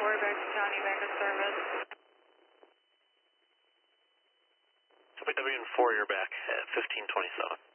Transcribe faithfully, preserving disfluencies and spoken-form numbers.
four, back to County, back to service. W W four, you're back at fifteen twenty-seven.